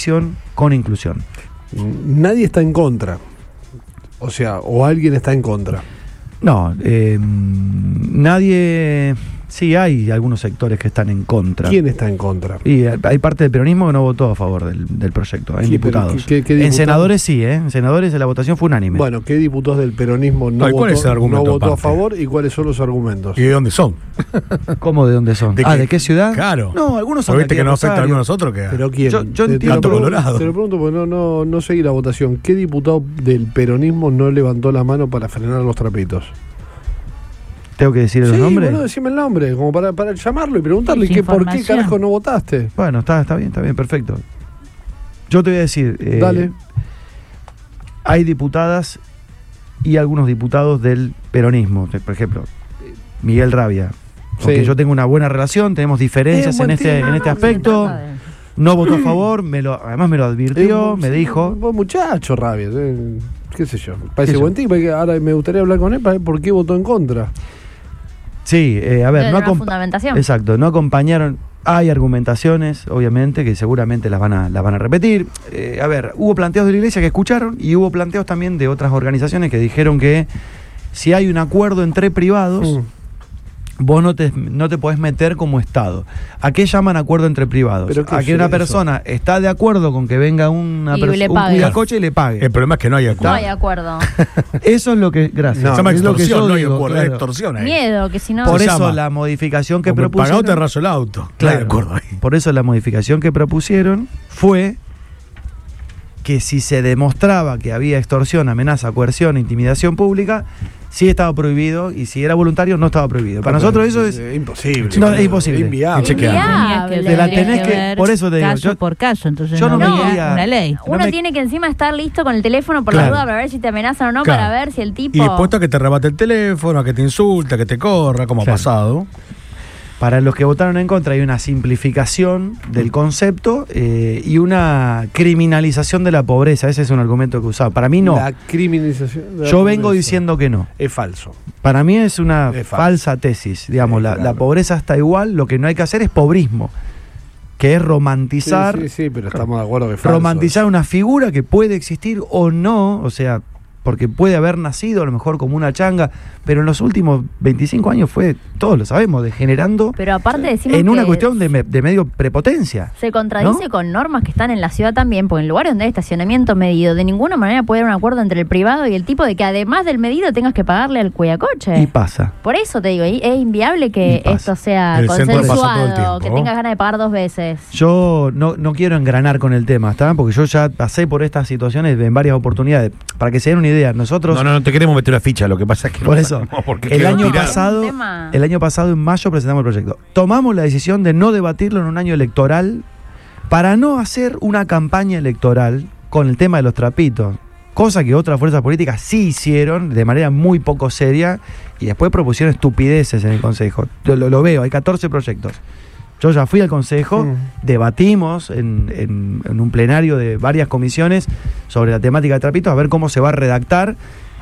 visión con inclusión. Nadie está en contra. O sea, o alguien está en contra. No, nadie... Sí, hay algunos sectores que están en contra. ¿Quién está en contra? Y hay parte del peronismo que no votó a favor del proyecto, en Sí, diputados. ¿qué En diputados? senadores sí, en senadores la votación fue unánime. Bueno, ¿qué diputados del peronismo no ¿cuál es el argumento votó a aparte? favor y cuáles son los argumentos? ¿Y de dónde son? ¿Cómo de dónde son? ¿De qué ciudad? Claro. No, algunos son Porque de viste aquí que de no afecta a Rosario. algunos otros que... ¿Pero quién? Yo entiendo. te lo Colorado. te lo pregunto porque no seguí la votación. ¿Qué diputado del peronismo no levantó la mano para frenar los trapitos? ¿Tengo que decir los nombres? Bueno, decime el nombre, como para llamarlo y preguntarle Sí, por qué información. carajo no votaste. Bueno, está bien, perfecto. Yo te voy a decir... Dale. Hay diputadas y algunos diputados del peronismo. Por ejemplo, Miguel Rabia. Porque Sí. yo tengo una buena relación, tenemos diferencias en este aspecto. No votó a favor, además me lo advirtió, me dijo... Vos muchacho, Rabia, qué sé yo. Parece Eso. buen tipo, ahora me gustaría hablar con él para ver por qué votó en contra. Sí, a ver, Debe no haber una fundamentación. Exacto, no acompañaron. Hay argumentaciones, obviamente, que seguramente las van a repetir. A ver, hubo planteos de la Iglesia que escucharon y hubo planteos también de otras organizaciones que dijeron que si hay un acuerdo entre privados, vos no te podés meter como Estado. ¿A qué llaman acuerdo entre privados? ¿Pero qué A es que una eso? persona está de acuerdo con que venga un le pague. cuidacoche y le pague. El problema es que no hay acuerdo. No hay acuerdo. Eso es lo que... Gracias. No, Se llama es lo que extorsión, yo no hay digo, acuerdo, claro. es extorsión ahí. Miedo, que si no... Por Se eso llama. la modificación que Como pagado te propusieron... rayo el auto. No Claro. hay acuerdo ahí. Por eso la modificación que propusieron fue que si se demostraba que había extorsión, amenaza, coerción, intimidación pública, sí estaba prohibido, y si era voluntario no estaba prohibido. Para nosotros eso es... imposible. No, es imposible. Inviable. Inviable. Te la tenés que... ver Por eso te digo, caso por caso, entonces yo no me había diría- una ley. No Uno me- tiene que encima estar listo con el teléfono por Claro. la duda para ver si te amenazan o no, Claro. para ver si el tipo... Y dispuesto a que te rebate el teléfono, a que te insulta, a que te corra, como Claro. ha pasado. Para los que votaron en contra hay una simplificación del concepto y una criminalización de la pobreza. Ese es un argumento que usaba. Para mí no. La criminalización de la Yo vengo pobreza. diciendo que no. Es falso. Para mí es una Es falso. falsa tesis. Digamos, Sí, la claro. pobreza está igual. Lo que no hay que hacer es pobrismo, que es romantizar, Sí, pero estamos de acuerdo que es falso. romantizar una figura que puede existir o no, o sea, porque puede haber nacido a lo mejor como una changa, pero en los últimos 25 años fue, todos lo sabemos, degenerando Pero aparte decimos en una que cuestión de medio prepotencia. se contradice ¿no? con normas que están en la ciudad también, porque en lugares donde hay estacionamiento medido, de ninguna manera puede haber un acuerdo entre el privado y el tipo de que además del medido tengas que pagarle al cuidacoche. Y pasa. Por eso te digo, es inviable que Y pasa. esto sea El centro pasa todo el consensuado, tiempo. que tengas ganas de pagar 2 veces. Yo no quiero engranar con el tema, ¿está? Porque yo ya pasé por estas situaciones en varias oportunidades. Para que se den una idea, nosotros... No te queremos meter la ficha, lo que pasa es que Por no eso, sabemos por qué el quedó año tirado. pasado, Un tema. el año pasado en mayo presentamos el proyecto. Tomamos la decisión de no debatirlo en un año electoral para no hacer una campaña electoral con el tema de los trapitos, cosa que otras fuerzas políticas sí hicieron de manera muy poco seria y después propusieron estupideces en el Consejo. Yo lo veo, hay 14 proyectos. Yo ya fui al Consejo, debatimos en un plenario de varias comisiones sobre la temática de trapitos, a ver cómo se va a redactar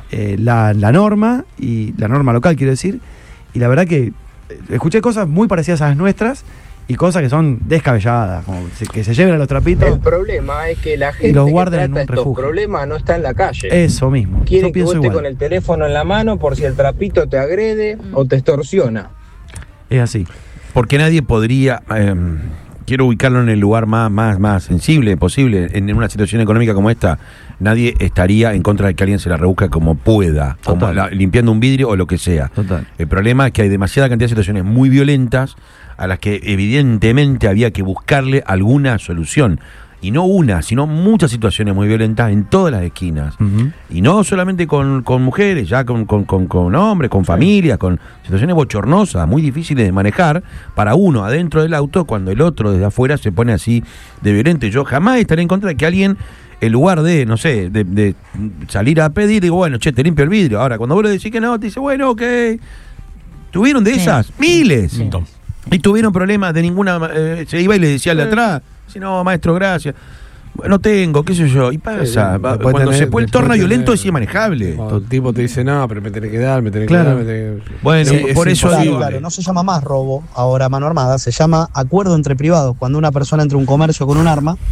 la norma, y la norma local quiero decir, y la verdad que escuché cosas muy parecidas a las nuestras y cosas que son descabelladas, como que se lleven a los trapitos. El problema es que la gente los que guarden en trata un estos refugio. problemas no está en la calle. Eso mismo. Quiere Yo que vos pienso estés igual. con el teléfono en la mano por si el trapito te agrede o te extorsiona. Es así. Porque nadie podría, quiero ubicarlo en el lugar más sensible posible, en una situación económica como esta, nadie estaría en contra de que alguien se la rebusque como pueda, como limpiando un vidrio o lo que sea. Total. El problema es que hay demasiada cantidad de situaciones muy violentas a las que evidentemente había que buscarle alguna solución. Y no una, sino muchas situaciones muy violentas en todas las esquinas. Ujú. Y no solamente con mujeres, ya con hombres, con familias, con situaciones bochornosas, muy difíciles de manejar para uno adentro del auto, cuando el otro desde afuera se pone así de violento. Yo jamás estaré en contra de que alguien, en lugar de, no sé, de salir a pedir, digo, bueno, che, te limpio el vidrio. Ahora, cuando vos le decís que no, te dice, bueno, ok. ¿Tuvieron de esas? Miles. Sí. Y tuvieron problemas de ninguna... se iba y le decía al de atrás, si no, maestro, gracias. No tengo, qué sé yo. Y pasa, cuando se torna violento es inmanejable. Cuando el tipo te dice, no, pero me tenés que dar, Claro. Bueno, Sí, por es eso imposible. digo... Claro, no se llama más robo ahora a mano armada, se llama acuerdo entre privados. Cuando una persona entra a un comercio con un arma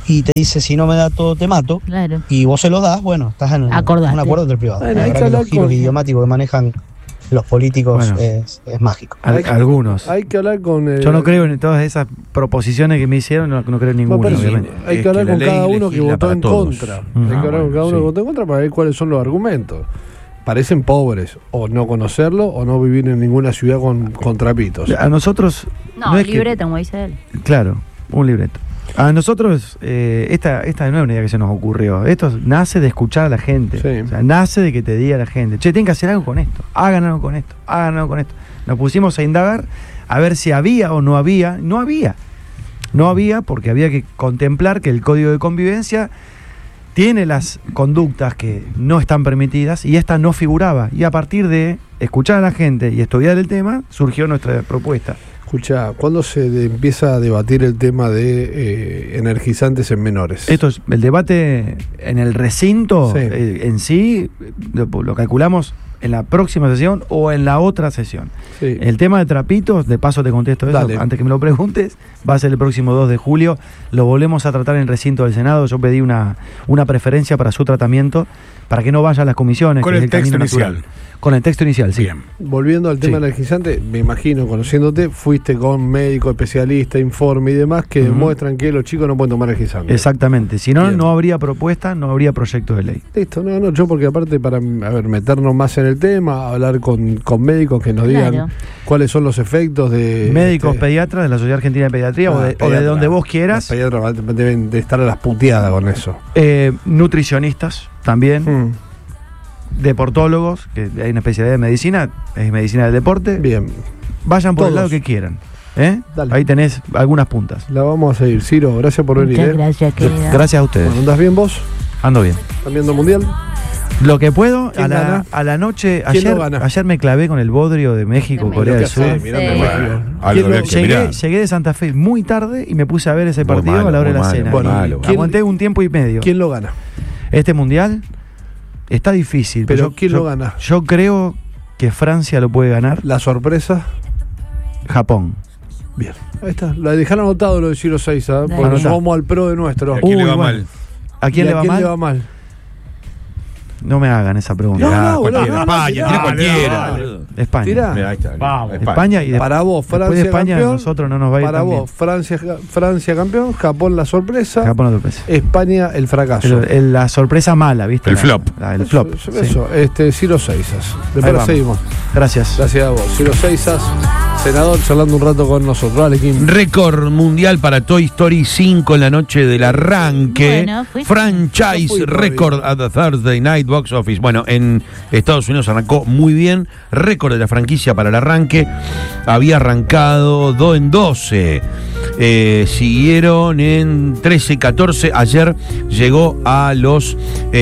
y te dice, si no me da todo, te mato, Claro. y vos se lo das, bueno, estás en un Acordaste. acuerdo entre privados. Bueno, La hay verdad que que los hablar giros con- idiomáticos que manejan los políticos Bueno. es mágico. Algunos. Hay que hablar con... Yo no creo en todas esas proposiciones que me hicieron, no creo en ninguna, pero sí, obviamente. hay Es que hablar que la con ley cada uno que legisla votó para en todos. contra. Mm. Hay que hablar con cada uno que votó en contra para ver cuáles son los argumentos. Parecen pobres, o no conocerlo, o no vivir en ninguna ciudad con trapitos. A nosotros. No, es que- libreta, como dice él. Claro, un libreto. A nosotros, esta no es una idea que se nos ocurrió. Esto nace de escuchar a la gente. Sí. O sea, nace de que te diga la gente, che, tienen que hacer algo con esto. Hagan algo con esto. Hagan algo con esto. Nos pusimos a indagar a ver si había o no había. No había. No había porque había que contemplar que el Código de Convivencia tiene las conductas que no están permitidas y esta no figuraba. Y a partir de escuchar a la gente y estudiar el tema, surgió nuestra propuesta. Escucha, ¿cuándo se empieza a debatir el tema de energizantes en menores? Esto es el debate en el recinto Sí. en sí, lo calculamos en la próxima sesión o en la otra sesión. Sí. El tema de trapitos, de paso te contesto eso, Dale. antes que me lo preguntes, va a ser el próximo 2 de julio, lo volvemos a tratar en el recinto del Senado, yo pedí una preferencia para su tratamiento, para que no vaya a las comisiones. Con que es el texto camino inicial. natural. Con el texto inicial, sí. Bien. Volviendo al tema Sí. energizante, me imagino, conociéndote, fuiste con médico, especialista, informe y demás que Ujú. demuestran que los chicos no pueden tomar energizante. Exactamente, si no, Bien. no habría propuesta, no habría proyecto de ley. Listo, no, yo porque aparte para, meternos más en el tema, hablar con médicos que nos digan Claro. cuáles son los efectos de... Médicos pediatras de la Sociedad Argentina de Pediatría o de pediatra. donde vos quieras. Los pediatras deben de estar a las puteadas con eso. Nutricionistas también, Mm, deportólogos, que hay una especialidad de medicina, es medicina del deporte. Bien, Vayan por el Todos. lado que quieran. ¿eh? Dale. Ahí tenés algunas puntas. la vamos a seguir. Ciro, gracias por venir. Muchas gracias, querida. Gracias a ustedes. Bueno, ¿andás bien vos? Ando bien. ¿Estás viendo el mundial? Lo que puedo, ¿Quién gana? a la noche, ¿Quién lo gana? ayer me clavé con el bodrio de México, De Corea del México. Sur. Sí. mirando Sí. México. Algo ¿Quién había lo- que mirar. Llegué de Santa Fe muy tarde y me puse a ver ese Muy partido malo, a la hora de muy la malo, cena. Bueno, malo. ¿quién- Aguanté un tiempo y medio. ¿Quién lo gana? Este mundial está difícil. Pero yo- ¿quién yo- lo gana? Yo creo que Francia lo puede ganar. La sorpresa. Japón. Bien, ahí está. La dejaron anotado lo de Ciro Seiza, Dale. porque Anotá. vamos al pro de nuestro. ¿A quién le Uy, va bueno. mal? ¿A quién ¿Y le va mal? No, No me hagan esa pregunta. no, boludo, Cualquiera. no, no, España, tirá, tira cualquiera. dale. boludo. España. Tirá. Mirá, ahí está. Vamos. España y Para vos, después Francia de España campeón. nosotros no nos va a ir Para tan vos, Francia campeón, Japón la sorpresa, bien. Japón no sorpresa. España el fracaso. La sorpresa mala, ¿viste? El La- flop. el flop. Eso, sí. Ciro Seizas. Ahí Después vamos. seguimos. Gracias. Gracias a vos. Ciro Seizas, senador, charlando un rato con nosotros. Dale, Kim. Récord mundial para Toy Story 5 en la noche del arranque. Bueno, fuiste. Franchise No fui record todavía. at the Thursday Night Box Office. Bueno, en Estados Unidos arrancó muy bien. Récord de la franquicia para el arranque. Había arrancado 2 en 12. Siguieron en 13, 14. Ayer llegó a los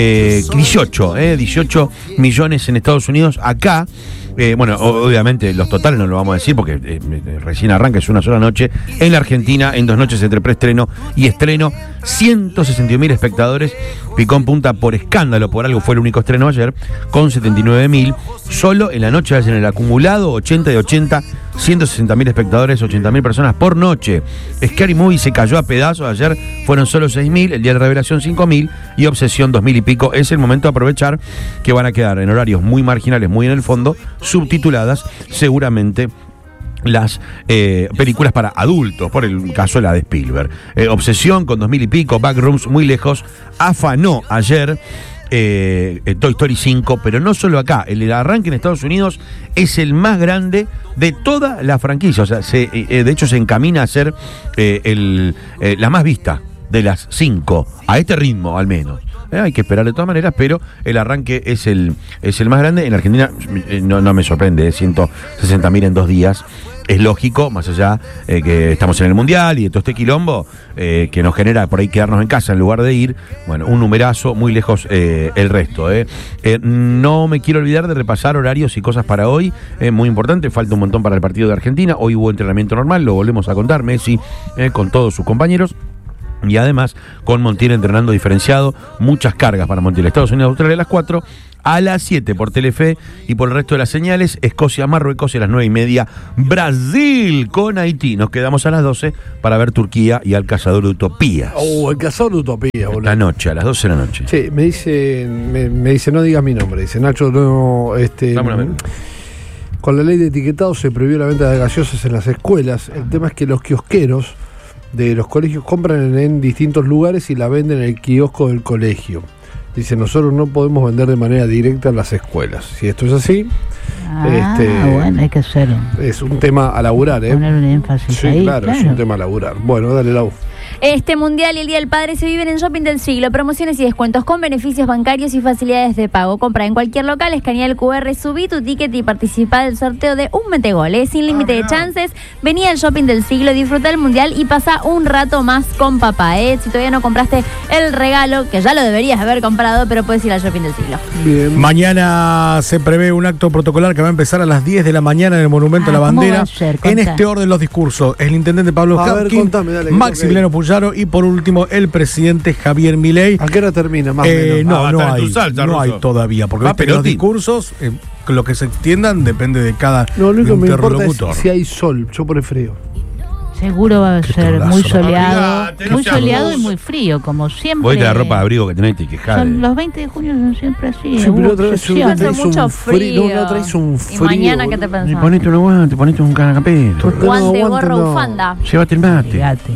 18 millones en Estados Unidos. Acá, bueno, obviamente los totales no lo vamos a decir porque recién arranca, es una sola noche. En la Argentina, en 2 noches entre preestreno y estreno, 161.000 espectadores. Picó en punta por escándalo, por algo fue el único estreno ayer, con 79.000. Solo en la noche, en el acumulado, 80 de 80, 160.000 espectadores, 80.000 personas por noche. Scary Movie se cayó a pedazos ayer, fueron solo 6.000, el día de revelación 5.000 y Obsesión 2.000 y pico. Es el momento de aprovechar que van a quedar en horarios muy marginales, muy en el fondo, subtituladas seguramente las películas para adultos, por el caso de la de Spielberg. Obsesión con 2.000 y pico, Backrooms muy lejos, afanó ayer Toy Story 5, pero no solo acá, el arranque en Estados Unidos es el más grande de toda la franquicia, o sea, de hecho se encamina a ser la más vista de las 5, a este ritmo al menos. Hay que esperar de todas maneras, pero el arranque es el más grande. En Argentina no me sorprende, 160.000 en 2 días. Es lógico, más allá que estamos en el Mundial y de todo este quilombo que nos genera por ahí quedarnos en casa en lugar de ir. Bueno, un numerazo, muy lejos el resto. No me quiero olvidar de repasar horarios y cosas para hoy. Muy importante, falta un montón para el partido de Argentina. Hoy hubo entrenamiento normal, lo volvemos a contar, Messi con todos sus compañeros. Y además, con Montiel entrenando diferenciado, muchas cargas para Montiel. Estados Unidos, Australia a las 4, a las 7 por Telefe y por el resto de las señales, Escocia, Marruecos y a las 9:30, Brasil con Haití. Nos quedamos a las 12 para ver Turquía y al Cazador de Utopías. El Cazador de Utopías, boludo. La noche, a las 12 de la noche. Sí, me dice, no digas mi nombre. Dice, Nacho, no, Dame una mano. con la ley de etiquetado se prohibió la venta de gaseosas en las escuelas. El tema es que los kiosqueros de los colegios compran en distintos lugares y la venden en el kiosco del colegio. Dice, nosotros no podemos vender de manera directa en las escuelas. Si esto es así, bueno, hay que hacerlo. es un tema a laburar, ¿eh? Poner un énfasis Sí, ahí, claro, es un tema a laburar. Bueno, dale, Lau. Este Mundial y el Día del Padre se viven en Shopping del Siglo. Promociones y descuentos con beneficios bancarios y facilidades de pago. Compra en cualquier local, escanea el QR, subí tu ticket y participa del sorteo de un metegol. Sin límite de chances. Vení al Shopping del Siglo, disfruta el Mundial y pasa un rato más con papá. Si todavía no compraste el regalo, que ya lo deberías haber comprado, pero puedes ir al Shopping del Siglo. Bien. Mañana se prevé un acto protocolar que va a empezar a las 10 de la mañana en el Monumento a la ¿cómo Bandera. va a ser? En Contá. este orden los discursos, el intendente Pablo A ver, Hapkin, contame, dale, Maximiliano Puyaro y por último el presidente Javier Milei. ¿A qué hora termina, más o menos? No, va a no estar en hay, tu salsa, no Russo. hay todavía, porque Va viste que los Perotti. discursos, lo que se extiendan depende de cada No, lo único que me importa interlocutor. es si hay sol. Yo por el frío. Seguro va a Qué ser tolazo. muy soleado. Abrigate, no Muy seas soleado y ruso. muy frío, como siempre. Vos te la ropa de abrigo que tenés y te quejás. Son los 20 de junio son siempre así. Sí, hubo pero otra vez excepciones. traes Hace mucho un frío. frío. No, traes un ¿Y frío. mañana qué te boludo. pensás? Ponete un guante, ponete un canapé. Porque Guante, no, gorro, no. bufanda. Llévate el mate. Fíjate.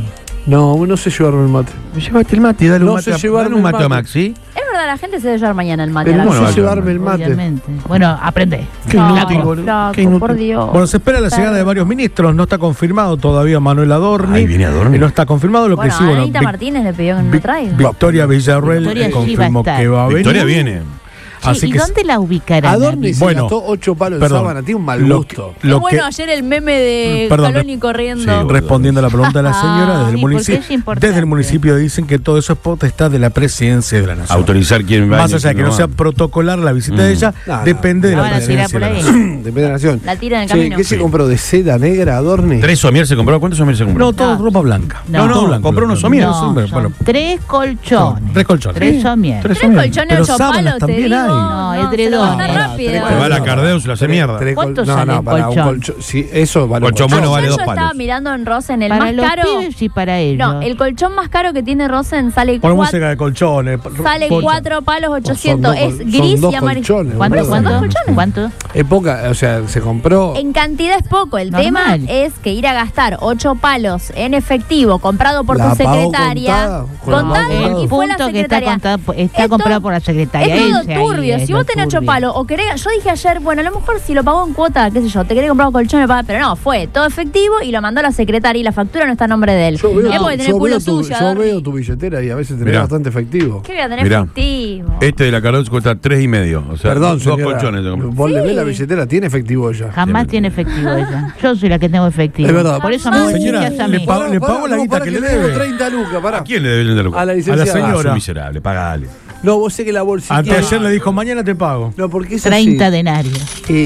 No sé llevarme el mate. Llévate el mate, dale No un mate, sé llevarme dale un el mate a mate. Maxi. Es verdad, la gente se debe llevar mañana el mate. Pero a la no bueno, sé casa. llevarme el mate. Obviamente. Bueno, aprende. Qué No, inútil, boludo. flaco, Qué inútil. por Dios. Bueno, se espera la llegada de varios ministros, no está confirmado todavía Manuel Adorni. Ahí viene Adorni. No está confirmado lo Bueno, que sí, bueno, Anita Martínez le pidió que no lo traiga. Victoria Villarruel Victoria sí confirmó va a estar. que va a venir. Victoria viene. Así ¿Y que dónde la ubicarán? Adorni se Bueno, gastó 8 palos de perdón, sábana. Tiene un mal lo gusto. Qué lo bueno que- ayer el meme de Perdón, Scaloni corriendo. Sí, respondiendo a la pregunta de la señora, desde el Sí, porque municipio, es importante. desde el municipio dicen que todo eso es potestad de la presidencia de la nación. Autorizar quién va. Más allá de que no sea protocolar la visita de ella, No, no, depende de la la van a tirar presidencia por de la ahí. nación. Depende de la nación. La tira en el Che, camino. ¿qué se compró de seda negra, Adorni? 3 somier se compró. ¿Cuántos somier se compró? No, todo ropa blanca. No, todo blanco. compró unos blanco. somier. No, Siempre, son bueno, 3 colchones. 3 colchones. 3 somier. Tres Tres colchones, Pero 8 sábanas palos, te también digo. hay. No, se edredón. lo gasta Pará, rápido. tres Se va a la Cardeus y lo hace mierda. ¿Cuánto sale un para un colchón? colchón. Sí, eso vale. Colchón un bueno Ayer vale 2 yo estaba palos. mirando en Rosen, el Para más los caro. pibes y para ellos. No, el colchón más caro que tiene Rosen sale Pon 4 música de colchones. sale colchón. 4 palos Son 800. dos Es son gris dos y amarillo. colchones, ¿Cuánto? boludo. ¿Cuánto? ¿Cuánto? Es poca, o sea, se compró. En cantidad es poco. El Normal. tema es que ir a gastar 8 palos en efectivo comprado por ¿La tu pagó secretaria. contada? ¿Con la Contado pagó contada? y fue la punto que está, secretaria. está Esto comprado por la secretaria. Es todo ese ahí turbio. es Si lo vos tenés 8 turbio. palos o querés, yo dije ayer, bueno, a lo mejor si lo pagó en cuota, qué sé yo, te querés comprar un colchón, me paga, pero no, fue todo efectivo y lo mandó la secretaria y la factura no está a nombre de él. Yo veo, Es porque tenés yo culo veo tu, sucio. yo Adorni. veo tu billetera y a veces tenés Mirá. bastante efectivo. ¿Qué voy a tener Mirá. efectivo? Este de la Cardeus cuesta 3,5. O sea, Perdón, 2 señora. colchones se compró. Vos le ves Sí. la billetera, tiene efectivo ella. Jamás tiene efectivo ella. Yo soy la que tengo efectivo. Es verdad. Por eso Jamás. me Señora, chichas a le mí. pago- pago la guita que le tengo debe. 30 lucas, pará. ¿A quién le debe el de Lucas? A la licenciada. señora. Ah, su miserable, pagale. No, vos sé que la bolsita. Anteayer le dijo, mañana te pago. No, porque es 30 así. denarios.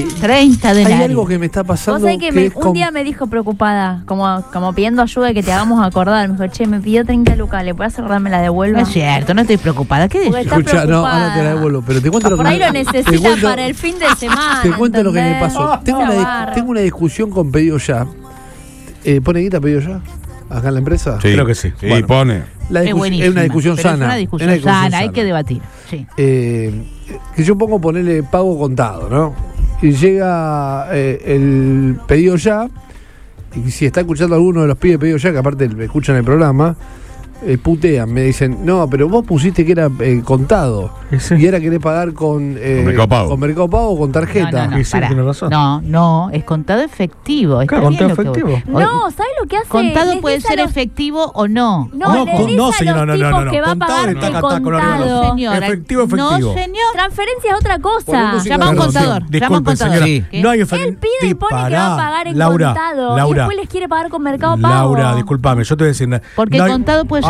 30 Hay denarios. algo que me está pasando. Vos sabés que es un día me dijo preocupada, como pidiendo ayuda que te hagamos acordar. Me dijo, che, me pidió 30 lucas, ¿le puedes acordar, me la devuelva? No es cierto, no estoy preocupada. ¿Qué Porque decís? está Escucha, no, preocupada. ahora te la devuelvo, pero te cuento lo que Por ahí me- lo te necesita cuento- para el fin de semana. Te cuento lo que me ¿entendés? pasó. Tengo Esa una, barra. tengo una discusión con Pedido Ya. ¿Pone guita Pedido Ya? Acá en la empresa. Creo que sí. Sí, Bueno. pone. La Es discusión- buenísima, es una discusión pero sana. Es una discusión es una sana, hay que debatir. Sí. Que yo pongo ponerle pago contado, ¿no? Y llega el Pedido Ya, y si está escuchando alguno de los pibes de Pedido Ya, que aparte me escuchan el programa, putean, me dicen, no, pero vos pusiste que era contado, Sí. y ahora querés pagar con Mercado Pago. con Mercado Pago o con tarjeta. No, Y sí, pará. tiene razón. No, es contado efectivo. Está Claro, bien contado lo que vos- efectivo. No, ¿sabes lo que hace? Contado Les puede dice ser a los- efectivo o no. No, No, le con- dice no, a señora, los no, no, tipos no, que va a contado pagar de el taca, taca, con la contado. mano. Señora, Efectivo. No, señor. Transferencia es otra Poné cosa. música Llama a un de contador. Llama a un Disculpe, contador. señora. ¿Qué? No hay Él pide y pone que va a pagar en Laura, contado. Y Laura, después les quiere pagar con Mercado Pago. Laura, discúlpame, yo te voy a decir. Porque no hay- contado puede ser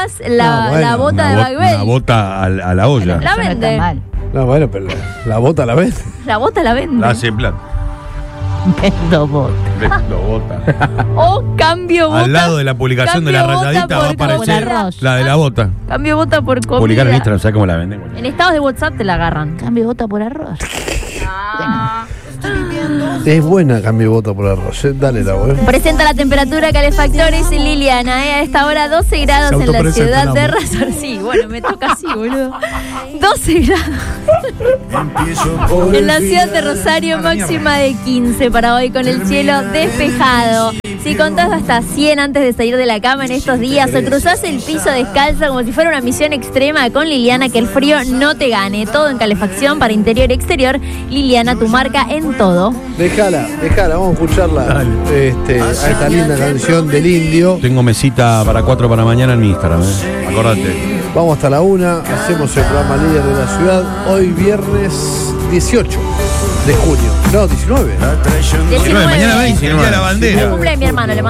llevas la bota de Bagwell. Una bota a la olla. La Eso no vende. está mal. No, bueno, pero la bota la ves. La bota la vende. La hace en plan. Vendo bota. Vendo bota. O cambio bota. Al lado de la publicación de la cambio bota rayadita va a por aparecer arroz. la de la bota. Cambio bota por comida. Publicar en Instagram, ¿sabes cómo la venden? En estados de WhatsApp te la agarran. Cambio bota por arroz. Es buena cambio de voto por arroz. Dale la voz. Presenta la temperatura calefactores Liliana. A esta hora 12 grados Se en la autopresenta ciudad el de nombre. Rosario. Sí, bueno, me toca así, boludo. 12 grados. En la ciudad de Rosario, máxima de 15 para hoy, con el cielo despejado. Si contás hasta 100 antes de salir de la cama en estos días, o cruzás el piso descalza como si fuera una misión extrema con Liliana, que el frío no te gane. Todo en calefacción para interior y exterior. Liliana, tu marca en todo. Déjala, vamos a escucharla. A esta linda canción del Indio. Tengo mesita para 4 para mañana en mi Instagram, acordate. Vamos hasta la 1, hacemos el programa líder de la ciudad. Hoy viernes 18 de junio. No, 19. 19. Mañana 20, el día de la bandera. El cumple de mi hermano, le mando